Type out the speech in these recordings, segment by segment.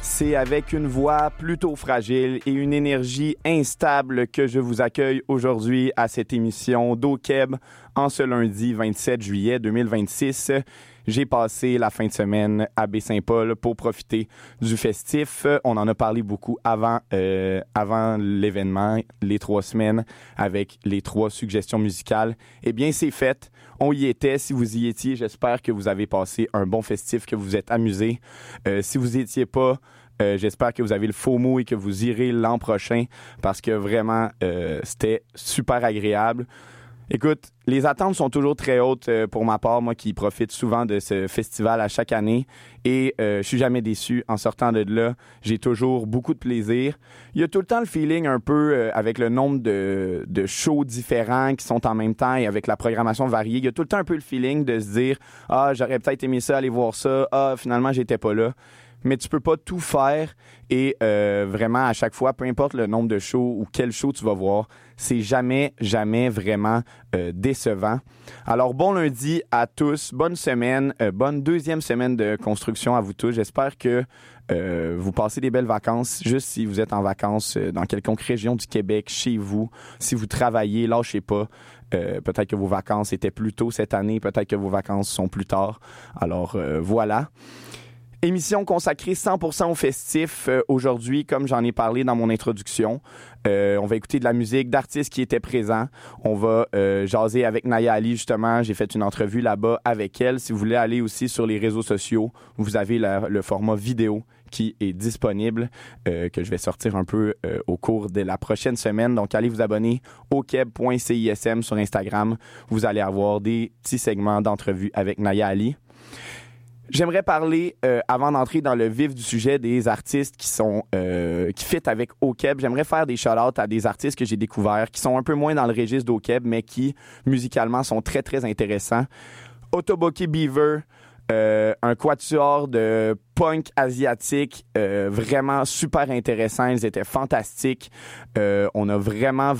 C'est avec une voix plutôt fragile et une énergie instable que je vous accueille aujourd'hui à cette émission d'Okeb en ce lundi 27 juillet 2026. J'ai passé la fin de semaine à Baie-Saint-Paul pour profiter du festif. On en a parlé beaucoup avant l'événement, les 3 semaines, avec les 3 suggestions musicales. Eh bien, c'est fait. On y était. Si vous y étiez, j'espère que vous avez passé un bon festif, que vous vous êtes amusés. Si vous y étiez pas, j'espère que vous avez le FOMO et que vous irez l'an prochain parce que vraiment, c'était super agréable. Écoute, les attentes sont toujours très hautes pour ma part, moi qui profite souvent de ce festival à chaque année et je suis jamais déçu en sortant de là. J'ai toujours beaucoup de plaisir. Il y a tout le temps le feeling un peu avec le nombre de shows différents qui sont en même temps et avec la programmation variée. Il y a tout le temps un peu le feeling de se dire « Ah, j'aurais peut-être aimé ça, aller voir ça. Ah, finalement, j'étais pas là. » Mais tu peux pas tout faire et vraiment, à chaque fois, peu importe le nombre de shows ou quel show tu vas voir, c'est jamais vraiment décevant. Alors, bon lundi à tous, bonne semaine, bonne deuxième semaine de construction à vous tous. J'espère que vous passez des belles vacances, juste si vous êtes en vacances dans quelconque région du Québec, chez vous. Si vous travaillez, lâchez pas. Peut-être que vos vacances étaient plus tôt cette année, peut-être que vos vacances sont plus tard. Alors, voilà. Émission consacrée 100% au festif aujourd'hui, comme j'en ai parlé dans mon introduction. On va écouter de la musique d'artistes qui étaient présents. On va jaser avec Naya Ali, justement. J'ai fait une entrevue là-bas avec elle. Si vous voulez aller aussi sur les réseaux sociaux, vous avez le format vidéo qui est disponible, que je vais sortir un peu au cours de la prochaine semaine. Donc, allez vous abonner au keb.cism sur Instagram. Vous allez avoir des petits segments d'entrevue avec Naya Ali. J'aimerais parler, avant d'entrer dans le vif du sujet, des artistes qui fit avec Okeb. J'aimerais faire des shout-outs à des artistes que j'ai découverts, qui sont un peu moins dans le registre d'Okeb, mais qui, musicalement, sont très, très intéressants. Otoboke Beaver, un quatuor de punk asiatique vraiment super intéressant. Ils étaient fantastiques. On a vraiment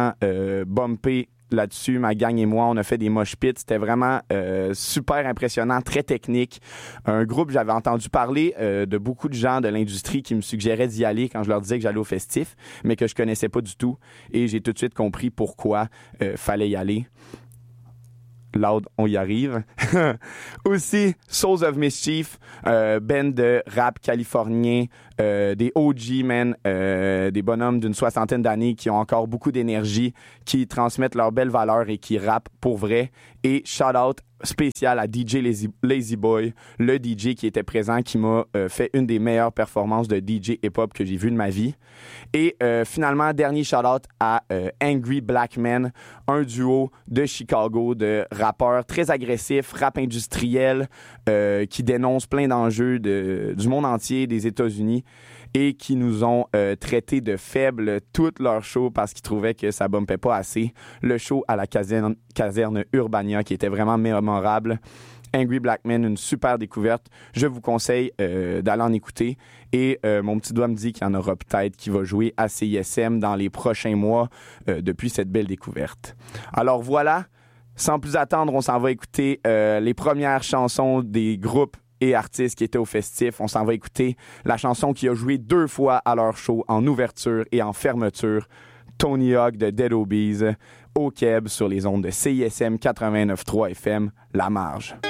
bumpé là-dessus, ma gang et moi, on a fait des mosh pits. C'était vraiment super impressionnant, très technique. Un groupe, j'avais entendu parler de beaucoup de gens de l'industrie qui me suggéraient d'y aller quand je leur disais que j'allais au festif, mais que je connaissais pas du tout. Et j'ai tout de suite compris pourquoi fallait y aller. Loud, on y arrive. Aussi, Souls of Mischief, band de rap californien, des OG, man, des bonhommes d'une 60aine d'années qui ont encore beaucoup d'énergie, qui transmettent leurs belles valeurs et qui rappent pour vrai. Et shout-out spécial à DJ Lazy Boy, le DJ qui était présent, qui m'a fait une des meilleures performances de DJ hip-hop que j'ai vues de ma vie. Et finalement, dernier shout-out à Angry Black Men, un duo de Chicago de rappeurs très agressifs, rap industriel, qui dénoncent plein d'enjeux du monde entier, des États-Unis, et qui nous ont traités de faibles toute leur show parce qu'ils trouvaient que ça bumpait pas assez. Le show à la caserne Urbania qui était vraiment mémorable. Angry Black Men, une super découverte. Je vous conseille d'aller en écouter. Et mon petit doigt me dit qu'il y en aura peut-être qui va jouer à CISM dans les prochains mois depuis cette belle découverte. Alors voilà, sans plus attendre, on s'en va écouter les premières chansons des groupes et artistes qui étaient au festif. On s'en va écouter la chanson qui a joué 2 fois à leur show en ouverture et en fermeture. Tony Hawk de Dead Obies, au Keb sur les ondes de CISM 89.3 FM, La Marge.